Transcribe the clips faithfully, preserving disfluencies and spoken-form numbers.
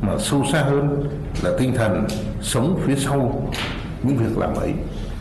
mà sâu xa hơn là tinh thần sống phía sau những việc làm ấy.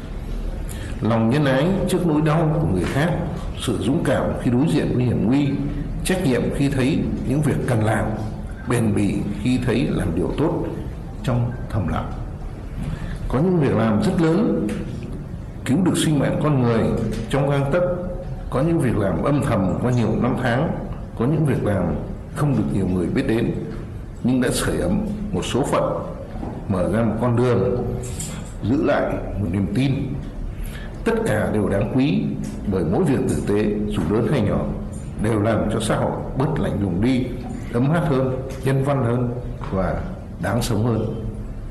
Lòng nhân ái trước nỗi đau của người khác, sự dũng cảm khi đối diện với hiểm nguy, trách nhiệm khi thấy những việc cần làm, bền bỉ khi thấy làm điều tốt trong thầm lặng. Có những việc làm rất lớn, cứu được sinh mạng con người trong gang tấc. Có những việc làm âm thầm qua nhiều năm tháng, có những việc làm không được nhiều người biết đến, nhưng đã sưởi ấm một số phận, mở ra một con đường, giữ lại một niềm tin. Tất cả đều đáng quý, bởi mỗi việc tử tế dù lớn hay nhỏ đều làm cho xã hội bớt lạnh lùng đi, ấm áp hơn, nhân văn hơn và đáng sống hơn.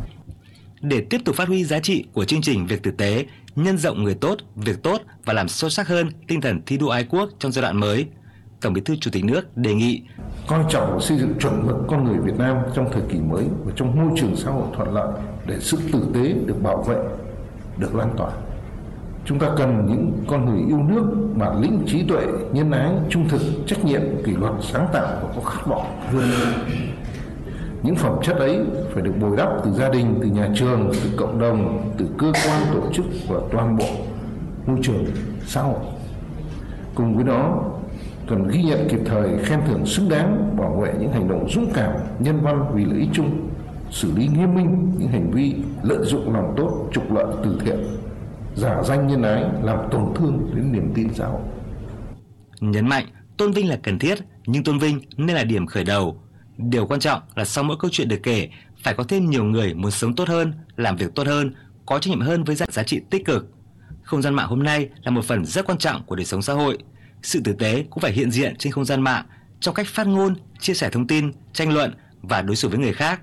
Để tiếp tục phát huy giá trị của chương trình Việc Tử Tế, nhân rộng người tốt, việc tốt và làm sâu sắc hơn tinh thần thi đua ái quốc trong giai đoạn mới, Tổng Bí thư Chủ tịch nước đề nghị coi trọng và xây dựng chuẩn mực con người Việt Nam trong thời kỳ mới và trong môi trường xã hội thuận lợi để sự tử tế được bảo vệ, được lan tỏa. Chúng ta cần những con người yêu nước, bản lĩnh, trí tuệ, nhân ái, trung thực, trách nhiệm, kỷ luật, sáng tạo và có khát vọng vươn lên. Những phẩm chất ấy phải được bồi đắp từ gia đình, từ nhà trường, từ cộng đồng, từ cơ quan, tổ chức và toàn bộ môi trường xã hội. Cùng với đó, cần ghi nhận kịp thời, khen thưởng xứng đáng, bảo vệ những hành động dũng cảm, nhân văn vì lợi ích chung, xử lý nghiêm minh những hành vi lợi dụng lòng tốt, trục lợi từ thiện, giả danh nhân ái làm tổn thương đến niềm tin xã hội. Nhấn mạnh tôn vinh là cần thiết, nhưng tôn vinh nên là điểm khởi đầu. Điều quan trọng là sau mỗi câu chuyện được kể, phải có thêm nhiều người muốn sống tốt hơn, làm việc tốt hơn, có trách nhiệm hơn với giá trị tích cực. Không gian mạng hôm nay là một phần rất quan trọng của đời sống xã hội. Sự tử tế cũng phải hiện diện trên không gian mạng trong cách phát ngôn, chia sẻ thông tin, tranh luận và đối xử với người khác.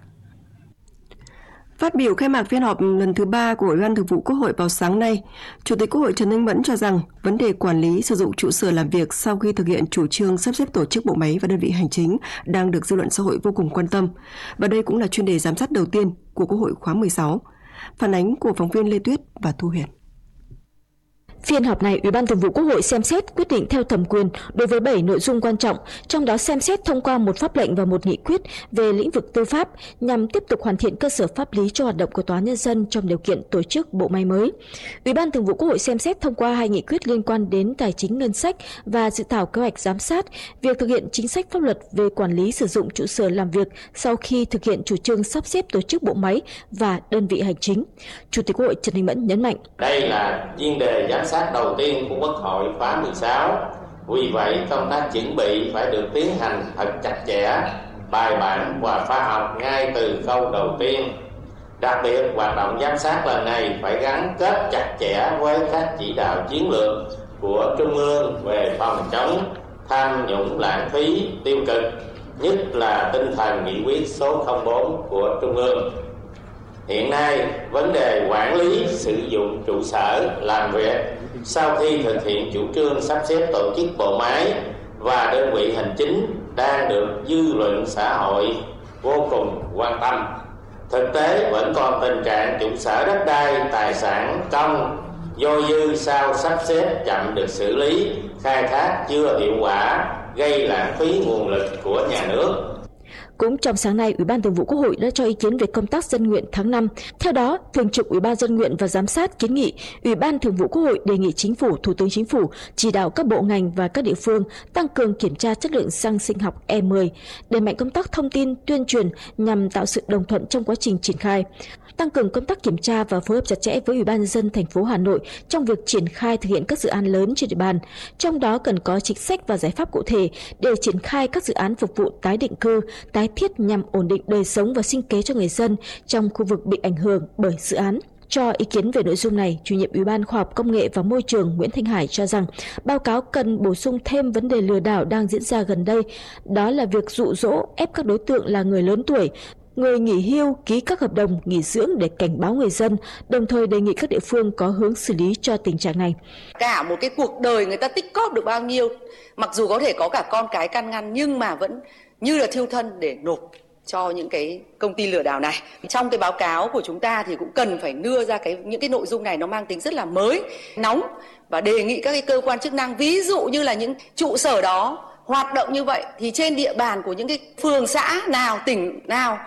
Phát biểu khai mạc phiên họp lần thứ ba của Ủy ban Thường vụ Quốc hội vào sáng nay, Chủ tịch Quốc hội Trần Thanh Mẫn cho rằng vấn đề quản lý sử dụng trụ sở làm việc sau khi thực hiện chủ trương sắp xếp tổ chức bộ máy và đơn vị hành chính đang được dư luận xã hội vô cùng quan tâm. Và đây cũng là chuyên đề giám sát đầu tiên của Quốc hội khóa mười sáu. Phản ánh của phóng viên Lê Tuyết và Thu Huyền. Phiên họp này, Ủy ban Thường vụ Quốc hội xem xét quyết định theo thẩm quyền đối với bảy nội dung quan trọng, trong đó xem xét thông qua một pháp lệnh và một nghị quyết về lĩnh vực tư pháp nhằm tiếp tục hoàn thiện cơ sở pháp lý cho hoạt động của Tòa án Nhân dân trong điều kiện tổ chức bộ máy mới. Ủy ban Thường vụ Quốc hội xem xét thông qua hai nghị quyết liên quan đến tài chính ngân sách và dự thảo kế hoạch giám sát việc thực hiện chính sách pháp luật về quản lý sử dụng trụ sở làm việc sau khi thực hiện chủ trương sắp xếp tổ chức bộ máy và đơn vị hành chính. Chủ tịch Quốc hội Trần Thanh Mẫn nhấn mạnh: Đây là chuyên đề giám sát đầu tiên của Quốc hội khóa mười sáu. Vì vậy, công tác chuẩn bị phải được tiến hành thật chặt chẽ, bài bản và khoa học ngay từ khâu đầu tiên. Đặc biệt, hoạt động giám sát lần này phải gắn kết chặt chẽ với các chỉ đạo chiến lược của Trung ương về phòng chống tham nhũng lãng phí tiêu cực, nhất là tinh thần nghị quyết số không bốn của Trung ương. Hiện nay, vấn đề quản lý sử dụng trụ sở làm việc sau khi thực hiện chủ trương sắp xếp tổ chức bộ máy và đơn vị hành chính đang được dư luận xã hội vô cùng quan tâm. Thực tế vẫn còn tình trạng trụ sở đất đai, tài sản công dôi dư sau sắp xếp chậm được xử lý, khai thác chưa hiệu quả, gây lãng phí nguồn lực của nhà nước. Cũng trong sáng nay, Ủy ban Thường vụ Quốc hội đã cho ý kiến về công tác dân nguyện tháng năm. Theo đó, Thường trực Ủy ban Dân nguyện và Giám sát kiến nghị Ủy ban Thường vụ Quốc hội đề nghị Chính phủ, Thủ tướng Chính phủ chỉ đạo các bộ ngành và các địa phương tăng cường kiểm tra chất lượng xăng sinh học E mười, đẩy mạnh công tác thông tin, tuyên truyền nhằm tạo sự đồng thuận trong quá trình triển khai, tăng cường công tác kiểm tra và phối hợp chặt chẽ với Ủy ban Nhân dân thành phố Hà Nội trong việc triển khai thực hiện các dự án lớn trên địa bàn. Trong đó cần có chính sách và giải pháp cụ thể để triển khai các dự án phục vụ tái định cư, tái thiết nhằm ổn định đời sống và sinh kế cho người dân trong khu vực bị ảnh hưởng bởi dự án. Cho ý kiến về nội dung này, Chủ nhiệm Ủy ban Khoa học Công nghệ và Môi trường Nguyễn Thanh Hải cho rằng báo cáo cần bổ sung thêm vấn đề lừa đảo đang diễn ra gần đây, đó là việc dụ dỗ ép các đối tượng là người lớn tuổi, người nghỉ hưu ký các hợp đồng nghỉ dưỡng để cảnh báo người dân, đồng thời đề nghị các địa phương có hướng xử lý cho tình trạng này. Cả một cái cuộc đời người ta tích cóp được bao nhiêu, mặc dù có thể có cả con cái can ngăn nhưng mà vẫn như là thiêu thân để nộp cho những cái công ty lừa đảo này. Trong cái báo cáo của chúng ta thì cũng cần phải đưa ra cái những cái nội dung này nó mang tính rất là mới, nóng và đề nghị các cái cơ quan chức năng, ví dụ như là những trụ sở đó hoạt động như vậy thì trên địa bàn của những cái phường xã nào, tỉnh nào